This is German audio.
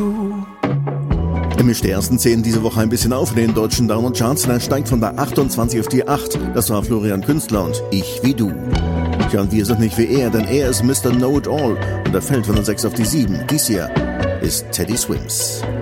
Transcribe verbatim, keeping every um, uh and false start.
Er mischt die ersten zehn diese Woche ein bisschen auf in den deutschen Download-Charts. Er steigt von der achtundzwanzig auf die acht. Das war Florian Künstler und Ich wie du. Tja, und wir sind nicht wie er, denn er ist Mister Know-It-All und er fällt von der sechs auf die sieben. Dies hier ist Teddy Swims.